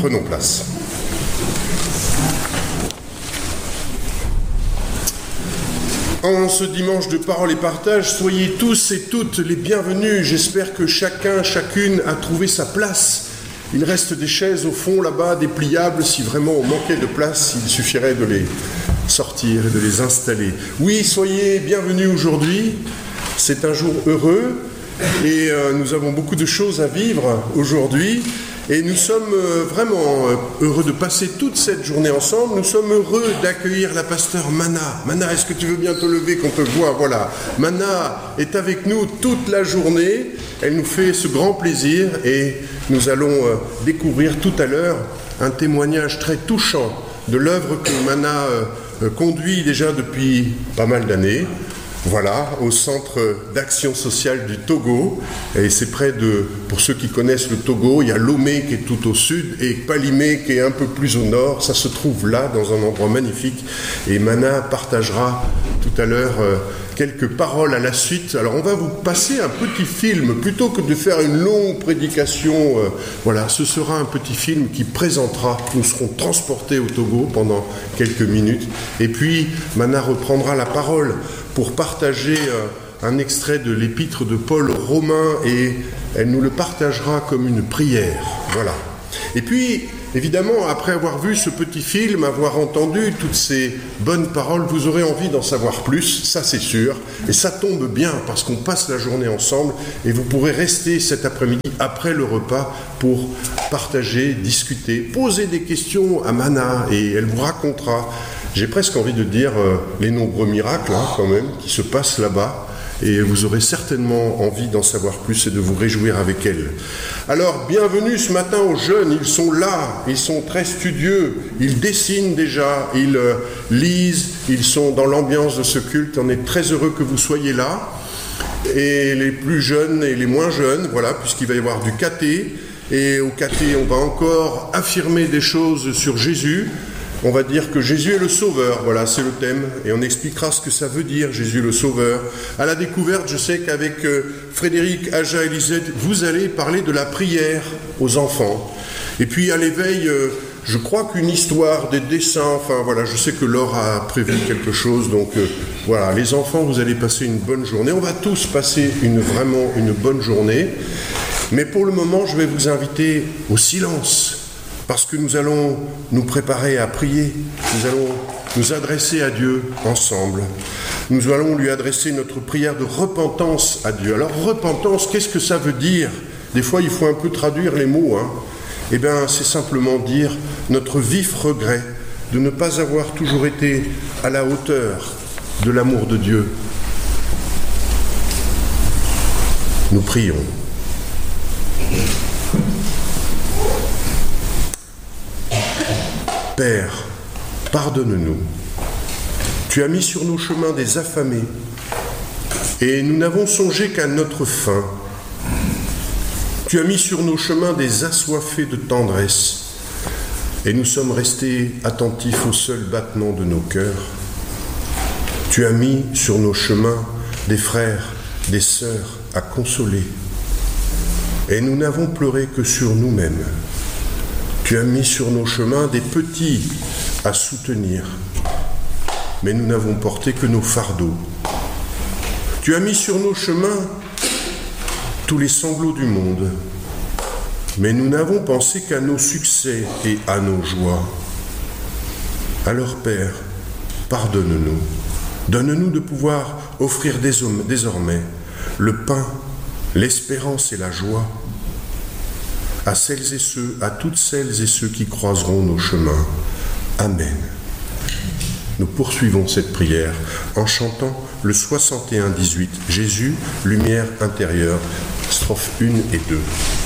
Prenons place. En ce dimanche de parole et partage, soyez tous et toutes les bienvenus. J'espère que chacun, chacune a trouvé sa place. Il reste des chaises au fond là-bas, dépliables. Si vraiment on manquait de place, il suffirait de les sortir et de les installer. Oui, soyez bienvenus aujourd'hui. C'est un jour heureux et nous avons beaucoup de choses à vivre aujourd'hui. Et nous sommes vraiment heureux de passer toute cette journée ensemble. Nous sommes heureux d'accueillir la pasteure Mana. Mana, est-ce que tu veux bien te lever qu'on te voit? Voilà. Mana est avec nous toute la journée. Elle nous fait ce grand plaisir et nous allons découvrir tout à l'heure un témoignage très touchant de l'œuvre que Mana conduit déjà depuis pas mal d'années. Voilà, au centre d'action sociale du Togo, et c'est près de, pour ceux qui connaissent le Togo, il y a Lomé qui est tout au sud et Palimé qui est un peu plus au nord. Ça se trouve là, dans un endroit magnifique, et Mana partagera tout à l'heure quelques paroles à la suite. Alors on va vous passer un petit film, plutôt que de faire une longue prédication, voilà, ce sera un petit film qui présentera, nous serons transportés au Togo pendant quelques minutes, et puis Mana reprendra la parole pour partager un extrait de l'épître de Paul aux Romains, et elle nous le partagera comme une prière. Voilà. Et puis, évidemment, après avoir vu ce petit film, avoir entendu toutes ces bonnes paroles, vous aurez envie d'en savoir plus, ça c'est sûr. Et ça tombe bien, parce qu'on passe la journée ensemble, et vous pourrez rester cet après-midi, après le repas, pour partager, discuter, poser des questions à Mana, et elle vous racontera, j'ai presque envie de dire, les nombreux miracles, quand même, qui se passent là-bas. Et vous aurez certainement envie d'en savoir plus et de vous réjouir avec elle. Alors, bienvenue ce matin aux jeunes, ils sont là, ils sont très studieux, ils dessinent déjà, ils lisent, ils sont dans l'ambiance de ce culte. On est très heureux que vous soyez là. Et les plus jeunes et les moins jeunes, voilà, puisqu'il va y avoir du caté. Et au caté, on va encore affirmer des choses sur Jésus. On va dire que Jésus est le Sauveur, voilà, c'est le thème, et on expliquera ce que ça veut dire, Jésus le Sauveur. À la découverte, je sais qu'avec Frédéric, Aja et Lisette, vous allez parler de la prière aux enfants. Et puis à l'éveil, je crois qu'une histoire, des dessins, enfin voilà, je sais que Laure a prévu quelque chose, donc voilà, les enfants, vous allez passer une bonne journée. On va tous passer vraiment une bonne journée, mais pour le moment, je vais vous inviter au silence. Parce que nous allons nous préparer à prier, nous allons nous adresser à Dieu ensemble. Nous allons lui adresser notre prière de repentance à Dieu. Alors, repentance, qu'est-ce que ça veut dire? Des fois, il faut un peu traduire les mots. Eh bien, c'est simplement dire notre vif regret de ne pas avoir toujours été à la hauteur de l'amour de Dieu. Nous prions. Père, pardonne-nous. Tu as mis sur nos chemins des affamés, et nous n'avons songé qu'à notre faim. Tu as mis sur nos chemins des assoiffés de tendresse, et nous sommes restés attentifs au seul battement de nos cœurs. Tu as mis sur nos chemins des frères, des sœurs à consoler, et nous n'avons pleuré que sur nous-mêmes. Tu as mis sur nos chemins des petits à soutenir, mais nous n'avons porté que nos fardeaux. Tu as mis sur nos chemins tous les sanglots du monde, mais nous n'avons pensé qu'à nos succès et à nos joies. Alors, Père, pardonne-nous. Donne-nous de pouvoir offrir désormais le pain, l'espérance et la joie à celles et ceux, à toutes celles et ceux qui croiseront nos chemins. Amen. Nous poursuivons cette prière en chantant le 61-18, Jésus, lumière intérieure, strophes 1 et 2.